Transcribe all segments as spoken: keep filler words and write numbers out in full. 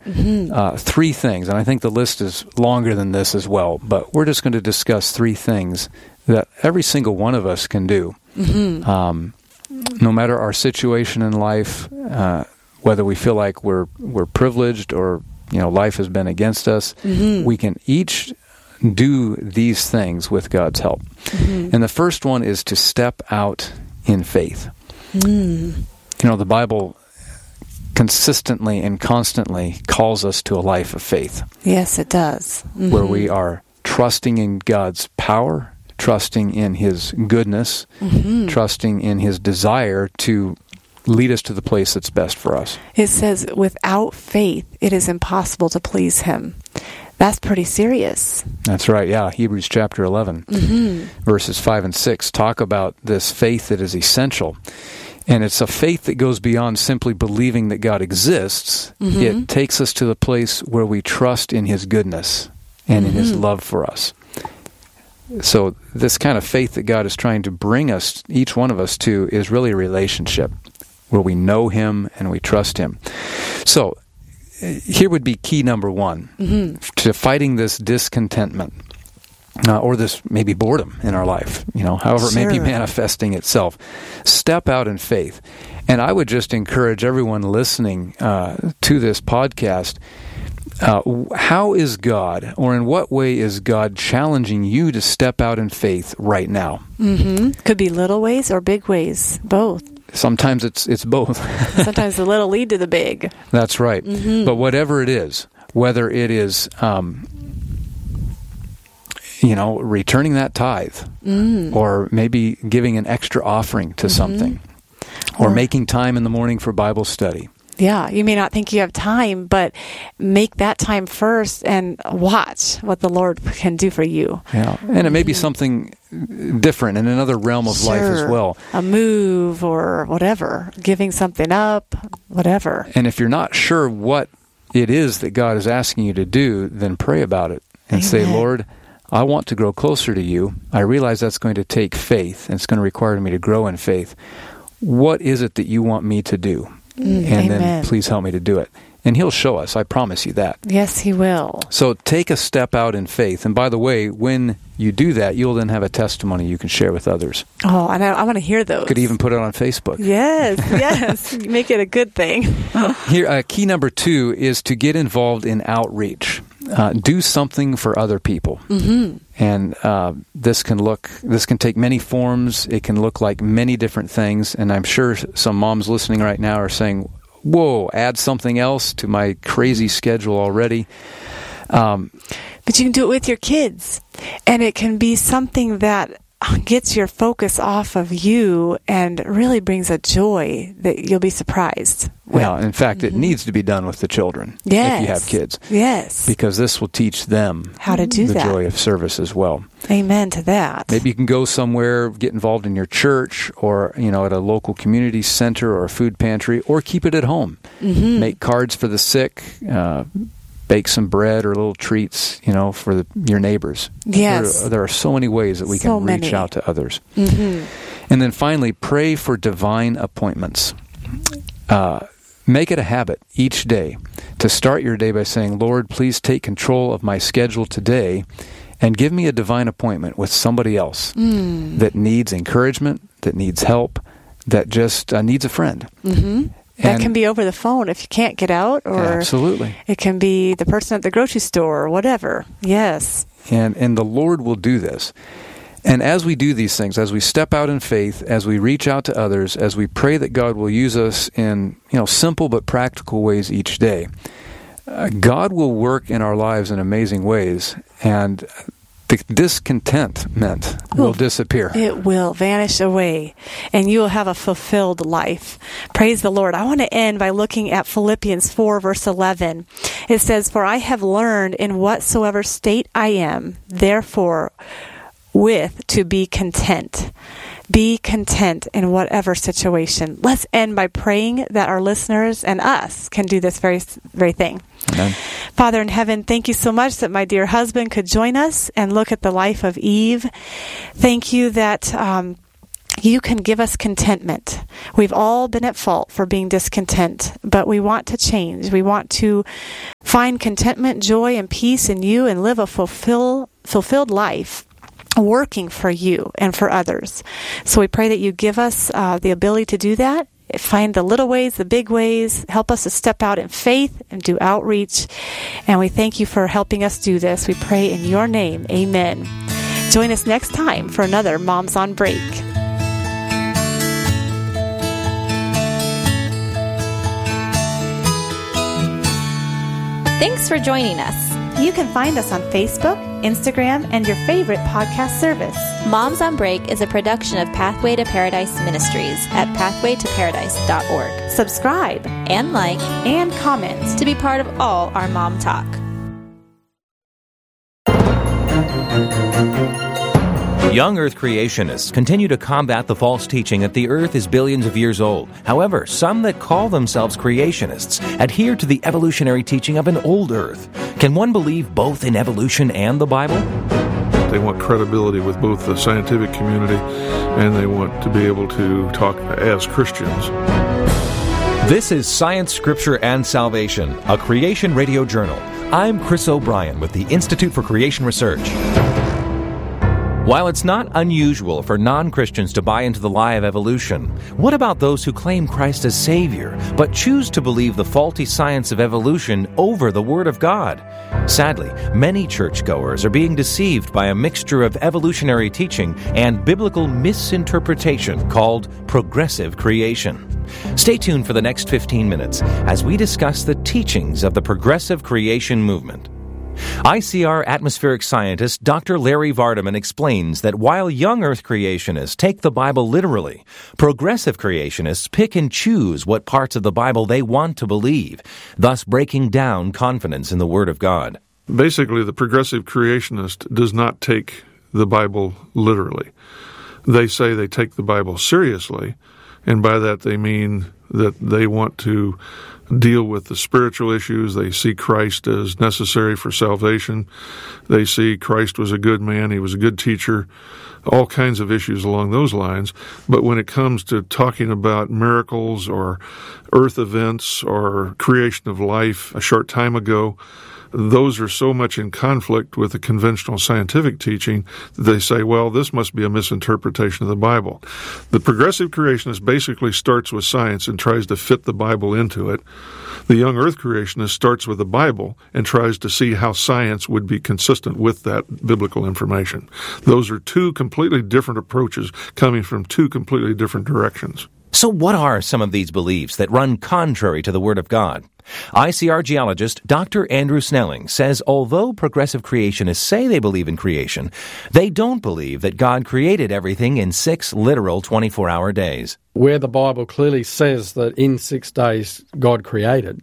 Mm-hmm. Uh, three things, and I think the list is longer than this as well, but we're just going to discuss three things that every single one of us can do. Mm-hmm. Um, no matter our situation in life, uh, whether we feel like we're we're privileged or you know life has been against us, mm-hmm. we can each do these things with God's help. Mm-hmm. And the first one is to step out in faith. Mm. You know, the Bible consistently and constantly calls us to a life of faith. Yes, it does. Mm-hmm. Where we are trusting in God's power, trusting in His goodness, mm-hmm. trusting in His desire to lead us to the place that's best for us. It says, without faith, it is impossible to please Him. That's pretty serious. That's right, yeah. Hebrews chapter eleven, mm-hmm. verses five and six talk about this faith that is essential. And it's a faith that goes beyond simply believing that God exists. Mm-hmm. It takes us to the place where we trust in His goodness and mm-hmm. in His love for us. So this kind of faith that God is trying to bring us, each one of us to, is really a relationship where we know Him and we trust Him. So here would be key number one mm-hmm. to fighting this discontentment. Uh, or this maybe boredom in our life, you know, however sure. it may be manifesting itself. Step out in faith. And I would just encourage everyone listening uh, to this podcast, uh, how is God, or in what way is God challenging you to step out in faith right now? Mm-hmm. Could be little ways or big ways, both. Sometimes it's it's both. Sometimes the little lead to the big. That's right. Mm-hmm. But whatever it is, whether it is... Um, you know, returning that tithe, mm. or maybe giving an extra offering to mm-hmm. something, or, or making time in the morning for Bible study. Yeah, you may not think you have time, but make that time first and watch what the Lord can do for you. Yeah, and it may be something different in another realm of sure. life as well. A move or whatever, giving something up, whatever. And if you're not sure what it is that God is asking you to do, then pray about it and Amen. Say, Lord, I want to grow closer to you. I realize that's going to take faith, and it's going to require me to grow in faith. What is it that you want me to do? Mm, and amen. Then please help me to do it. And He'll show us, I promise you that. Yes, He will. So take a step out in faith. And by the way, when you do that, you'll then have a testimony you can share with others. Oh, and I, I want to hear those. Could even put it on Facebook. Yes, yes. Make it a good thing. Here, uh, key number two is to get involved in outreach. Uh, do something for other people. Mm-hmm. And uh, this can look, this can take many forms. It can look like many different things. And I'm sure some moms listening right now are saying, whoa, add something else to my crazy schedule already. Um, but you can do it with your kids. And it can be something that gets your focus off of you and really brings a joy that you'll be surprised with. Yeah, in fact, mm-hmm. it needs to be done with the children yes. if you have kids. Yes. Because this will teach them how to do the that. joy of service as well. Amen to that. Maybe you can go somewhere, get involved in your church, or you know, at a local community center or a food pantry, or keep it at home. Mm-hmm. Make cards for the sick, uh, bake some bread or little treats, you know, for the, your neighbors. Yes. There, there are so many ways that we so can reach many. out to others. Mm-hmm. And then finally, pray for divine appointments. Uh, make it a habit each day to start your day by saying, Lord, please take control of my schedule today and give me a divine appointment with somebody else mm. that needs encouragement, that needs help, that just uh, needs a friend. Mm-hmm. That can be over the phone if you can't get out, or absolutely. It can be the person at the grocery store or whatever. Yes. And and the Lord will do this. And as we do these things, as we step out in faith, as we reach out to others, as we pray that God will use us in, you know, simple but practical ways each day, uh, God will work in our lives in amazing ways, and the discontentment will disappear. It will vanish away, and you will have a fulfilled life. Praise the Lord. I want to end by looking at Philippians four, verse eleven. It says, For I have learned in whatsoever state I am, therefore with to be content. Be content in whatever situation. Let's end by praying that our listeners and us can do this very, very thing. Amen. Father in heaven, thank you so much that my dear husband could join us and look at the life of Eve. Thank you that um, you can give us contentment. We've all been at fault for being discontent, but we want to change. We want to find contentment, joy, and peace in you and live a fulfill, fulfilled life working for you and for others. So we pray that you give us uh, the ability to do that. Find the little ways, the big ways. Help us to step out in faith and do outreach. And we thank you for helping us do this. We pray in your name. Amen. Join us next time for another Moms on Break. Thanks for joining us. You can find us on Facebook, Instagram, and your favorite podcast service. Moms on Break is a production of Pathway to Paradise Ministries at pathway to paradise dot org. Subscribe and like and comment to be part of all our mom talk. Young Earth creationists continue to combat the false teaching that the Earth is billions of years old. However, some that call themselves creationists adhere to the evolutionary teaching of an old Earth. Can one believe both in evolution and the Bible? They want credibility with both the scientific community and they want to be able to talk as Christians. This is Science, Scripture, and Salvation, a Creation Radio Journal. I'm Chris O'Brien with the Institute for Creation Research. While it's not unusual for non-Christians to buy into the lie of evolution, what about those who claim Christ as Savior, but choose to believe the faulty science of evolution over the Word of God? Sadly, many churchgoers are being deceived by a mixture of evolutionary teaching and biblical misinterpretation called progressive creation. Stay tuned for the next fifteen minutes as we discuss the teachings of the progressive creation movement. I C R atmospheric scientist Doctor Larry Vardaman explains that while young Earth creationists take the Bible literally, progressive creationists pick and choose what parts of the Bible they want to believe, thus breaking down confidence in the Word of God. Basically, the progressive creationist does not take the Bible literally. They say they take the Bible seriously, and by that they mean that they want to deal with the spiritual issues. They see Christ as necessary for salvation. They see Christ was a good man, he was a good teacher, all kinds of issues along those lines. But when it comes to talking about miracles or earth events or creation of life a short time ago, those are so much in conflict with the conventional scientific teaching that they say, well, this must be a misinterpretation of the Bible. The progressive creationist basically starts with science and tries to fit the Bible into it. The young Earth creationist starts with the Bible and tries to see how science would be consistent with that biblical information. Those are two completely different approaches coming from two completely different directions. So what are some of these beliefs that run contrary to the Word of God? I C R geologist Doctor Andrew Snelling says although progressive creationists say they believe in creation, they don't believe that God created everything in six literal twenty-four hour days. Where the Bible clearly says that in six days God created,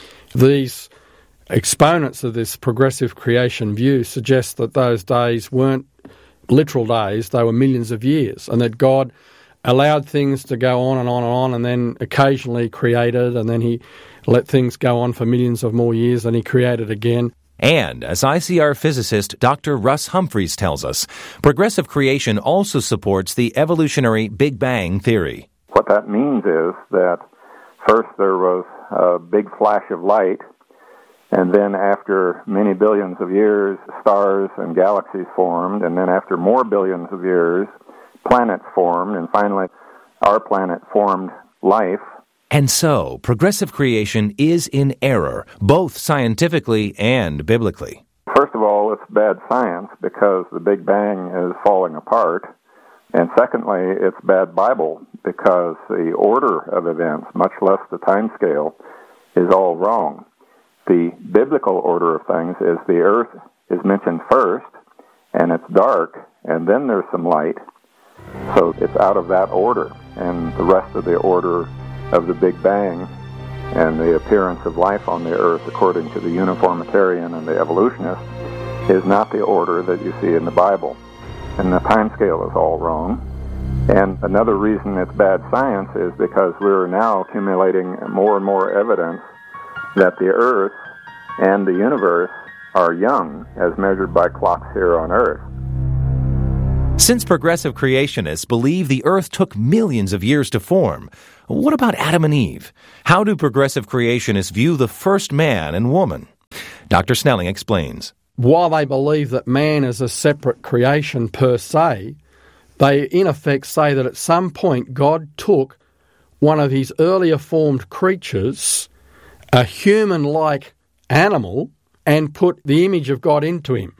these exponents of this progressive creation view suggest that those days weren't literal days, they were millions of years, and that God allowed things to go on and on and on, and then occasionally created, and then he let things go on for millions of more years, and he created again. And, as I C R physicist Doctor Russ Humphreys tells us, progressive creation also supports the evolutionary Big Bang theory. What that means is that first there was a big flash of light, and then after many billions of years, stars and galaxies formed, and then after more billions of years, planets formed, and finally our planet formed life. And so, progressive creation is in error, both scientifically and biblically. First of all, it's bad science because the Big Bang is falling apart. And secondly, it's bad Bible because the order of events, much less the time scale, is all wrong. The biblical order of things is the earth is mentioned first, and it's dark, and then there's some light. So it's out of that order, and the rest of the order of the Big Bang and the appearance of life on the earth, according to the uniformitarian and the evolutionist, is not the order that you see in the Bible. And the time scale is all wrong. And another reason it's bad science is because we're now accumulating more and more evidence that the earth and the universe are young, as measured by clocks here on earth. Since progressive creationists believe the earth took millions of years to form, what about Adam and Eve? How do progressive creationists view the first man and woman? Doctor Snelling explains. While they believe that man is a separate creation per se, they in effect say that at some point God took one of his earlier formed creatures, a human-like animal, and put the image of God into him.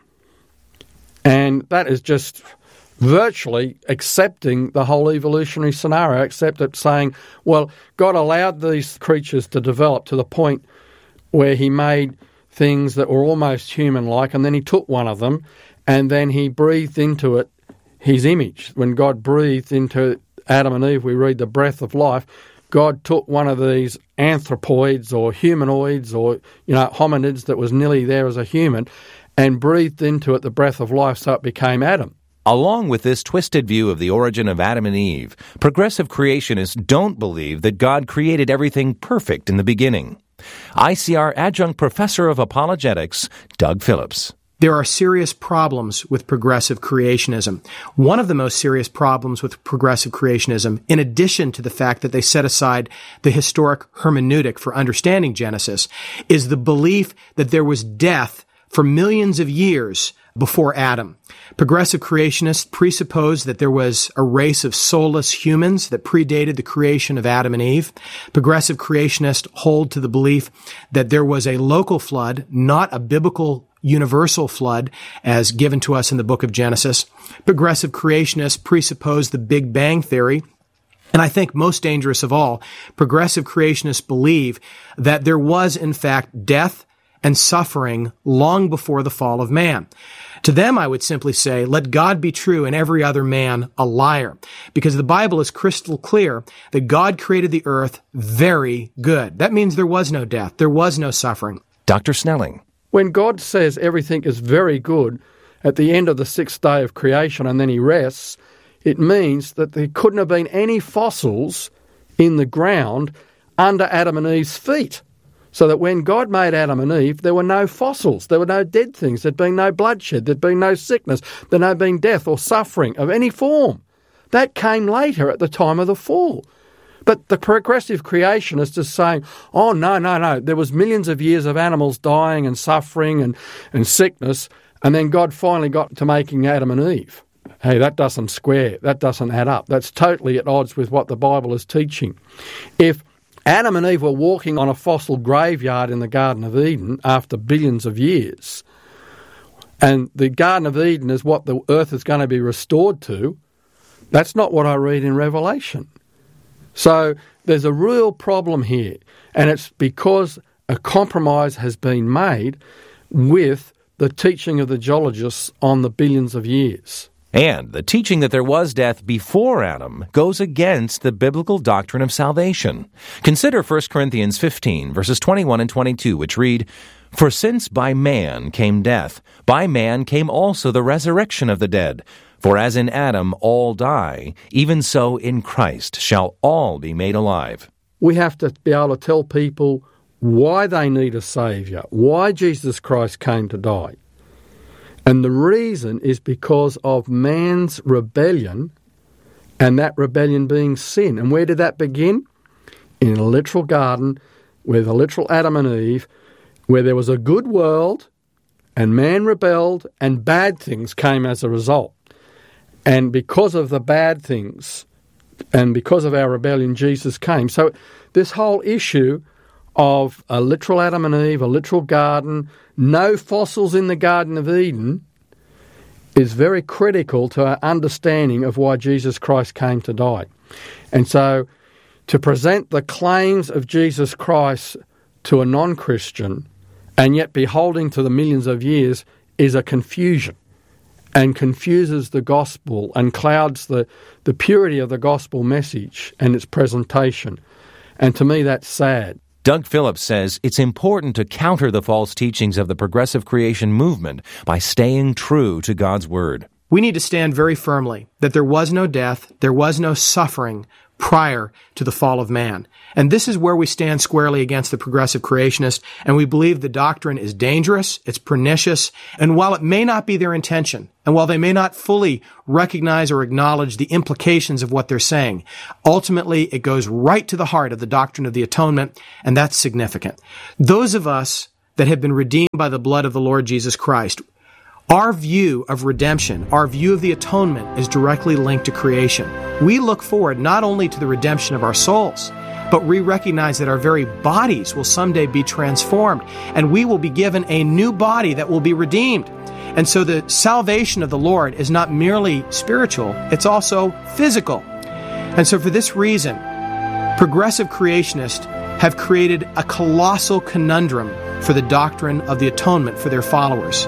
And that is just virtually accepting the whole evolutionary scenario, except at saying, well, God allowed these creatures to develop to the point where he made things that were almost human-like, and then he took one of them, and then he breathed into it his image. When God breathed into Adam and Eve, we read the breath of life. God took one of these anthropoids or humanoids or, you know, hominids that was nearly there as a human and breathed into it the breath of life, so it became Adam. Along with this twisted view of the origin of Adam and Eve, progressive creationists don't believe that God created everything perfect in the beginning. I C R Adjunct Professor of Apologetics, Doug Phillips. There are serious problems with progressive creationism. One of the most serious problems with progressive creationism, in addition to the fact that they set aside the historic hermeneutic for understanding Genesis, is the belief that there was death for millions of years before Adam. Progressive creationists presuppose that there was a race of soulless humans that predated the creation of Adam and Eve. Progressive creationists hold to the belief that there was a local flood, not a biblical universal flood as given to us in the book of Genesis. Progressive creationists presuppose the Big Bang Theory. And I think most dangerous of all, progressive creationists believe that there was, in fact, death and suffering long before the fall of man. To them, I would simply say, let God be true and every other man a liar. Because the Bible is crystal clear that God created the earth very good. That means there was no death. There was no suffering. Doctor Snelling. When God says everything is very good at the end of the sixth day of creation and then he rests, it means that there couldn't have been any fossils in the ground under Adam and Eve's feet. So that when God made Adam and Eve, there were no fossils, there were no dead things, there'd been no bloodshed, there'd been no sickness, there'd no been death or suffering of any form. That came later at the time of the fall. But the progressive creationist is saying, oh, no, no, no, there was millions of years of animals dying and suffering and, and sickness, and then God finally got to making Adam and Eve. Hey, that doesn't square, that doesn't add up. That's totally at odds with what the Bible is teaching. If Adam and Eve were walking on a fossil graveyard in the Garden of Eden after billions of years, and the Garden of Eden is what the earth is going to be restored to, that's not what I read in Revelation. So there's a real problem here, and it's because a compromise has been made with the teaching of the geologists on the billions of years. And the teaching that there was death before Adam goes against the biblical doctrine of salvation. Consider First Corinthians fifteen, verses twenty-one and twenty-two, which read, For since by man came death, by man came also the resurrection of the dead. For as in Adam all die, even so in Christ shall all be made alive. We have to be able to tell people why they need a Saviour, why Jesus Christ came to die. And the reason is because of man's rebellion, and that rebellion being sin. And where did that begin? In a literal garden with a literal Adam and Eve, where there was a good world, and man rebelled, and bad things came as a result. And because of the bad things, and because of our rebellion, Jesus came. So this whole issue of a literal Adam and Eve, a literal garden, no fossils in the Garden of Eden, is very critical to our understanding of why Jesus Christ came to die. And so to present the claims of Jesus Christ to a non-Christian and yet be holding to the millions of years is a confusion, and confuses the gospel and clouds the, the purity of the gospel message and its presentation. And to me, that's sad. Doug Phillips says it's important to counter the false teachings of the progressive creation movement by staying true to God's Word. We need to stand very firmly that there was no death, there was no suffering prior to the fall of man. And this is where we stand squarely against the progressive creationist, and we believe the doctrine is dangerous, it's pernicious, and while it may not be their intention, and while they may not fully recognize or acknowledge the implications of what they're saying, ultimately it goes right to the heart of the doctrine of the atonement, and that's significant. Those of us that have been redeemed by the blood of the Lord Jesus Christ. Our view of redemption, our view of the atonement, is directly linked to creation. We look forward not only to the redemption of our souls, but we recognize that our very bodies will someday be transformed, and we will be given a new body that will be redeemed. And so the salvation of the Lord is not merely spiritual, it's also physical. And so for this reason, progressive creationists have created a colossal conundrum for the doctrine of the atonement for their followers.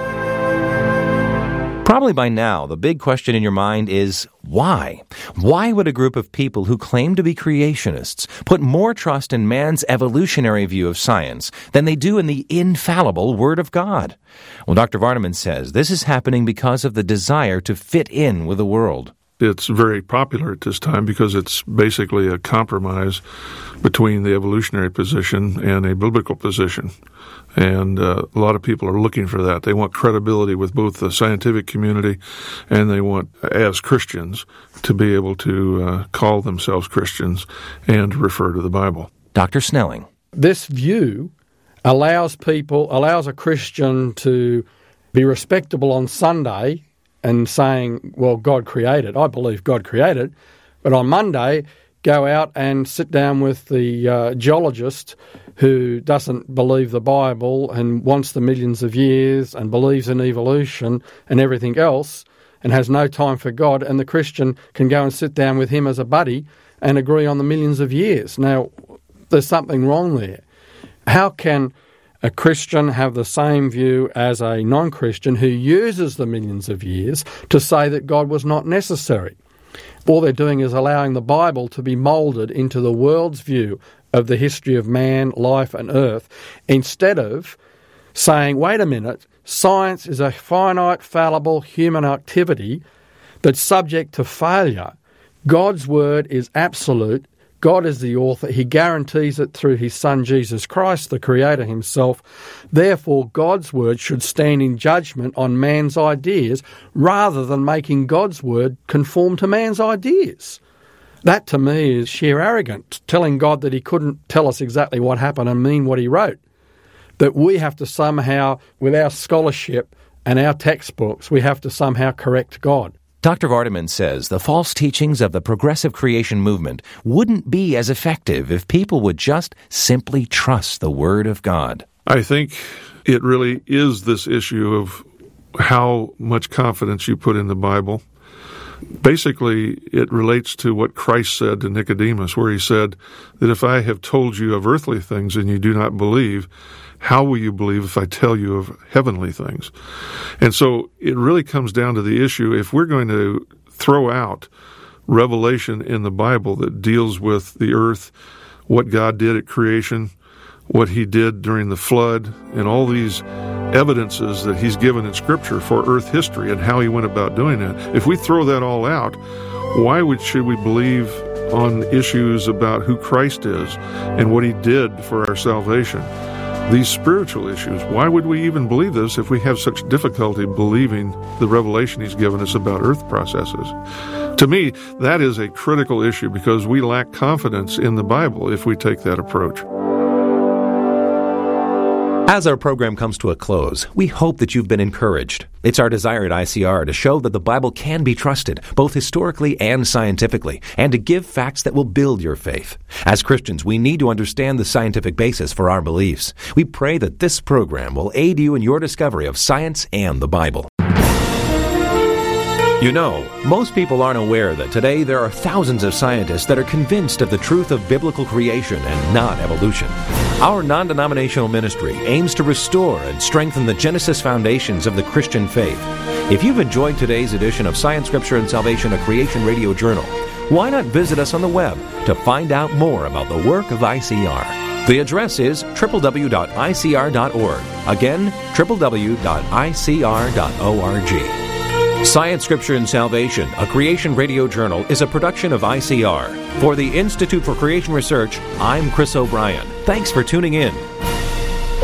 Probably by now, the big question in your mind is, why? Why would a group of people who claim to be creationists put more trust in man's evolutionary view of science than they do in the infallible Word of God? Well, Doctor Vardaman says this is happening because of the desire to fit in with the world. It's very popular at this time because it's basically a compromise between the evolutionary position and a biblical position. And uh, a lot of people are looking for that. They want credibility with both the scientific community and they want, as Christians, to be able to uh, call themselves Christians and refer to the Bible. Doctor Snelling. This view allows people, allows a Christian to be respectable on Sunday and saying, well, God created. I believe God created. But on Monday, go out and sit down with the uh, geologist who doesn't believe the Bible and wants the millions of years and believes in evolution and everything else and has no time for God, and the Christian can go and sit down with him as a buddy and agree on the millions of years. Now, there's something wrong there. How can a Christian have the same view as a non-Christian who uses the millions of years to say that God was not necessary? All they're doing is allowing the Bible to be moulded into the world's view of the history of man, life and earth, instead of saying, wait a minute, science is a finite, fallible human activity that's subject to failure. God's word is absolute. God is the author. He guarantees it through his Son, Jesus Christ, the Creator himself. Therefore, God's word should stand in judgment on man's ideas rather than making God's word conform to man's ideas. That, to me, is sheer arrogance, telling God that he couldn't tell us exactly what happened and mean what he wrote. That we have to somehow, with our scholarship and our textbooks, we have to somehow correct God. Doctor Vardaman says the false teachings of the progressive creation movement wouldn't be as effective if people would just simply trust the Word of God. I think it really is this issue of how much confidence you put in the Bible. Basically, it relates to what Christ said to Nicodemus, where he said that if I have told you of earthly things and you do not believe, how will you believe if I tell you of heavenly things? And so it really comes down to the issue, if we're going to throw out revelation in the Bible that deals with the earth, what God did at creation, what he did during the flood, and all these evidences that he's given in Scripture for earth history and how he went about doing that, if we throw that all out, why would should we believe on issues about who Christ is and what he did for our salvation? These spiritual issues, why would we even believe this if we have such difficulty believing the revelation he's given us about earth processes? To me, that is a critical issue because we lack confidence in the Bible if we take that approach. As our program comes to a close, we hope that you've been encouraged. It's our desire at I C R to show that the Bible can be trusted, both historically and scientifically, and to give facts that will build your faith. As Christians, we need to understand the scientific basis for our beliefs. We pray that this program will aid you in your discovery of science and the Bible. You know, most people aren't aware that today there are thousands of scientists that are convinced of the truth of biblical creation and not evolution. Our non-denominational ministry aims to restore and strengthen the Genesis foundations of the Christian faith. If you've enjoyed today's edition of Science, Scripture, and Salvation, a Creation Radio Journal, why not visit us on the web to find out more about the work of I C R? The address is w w w dot i c r dot org. Again, w w w dot i c r dot org. Science, Scripture, and Salvation, a Creation Radio Journal, is a production of I C R. For the Institute for Creation Research, I'm Chris O'Brien. Thanks for tuning in.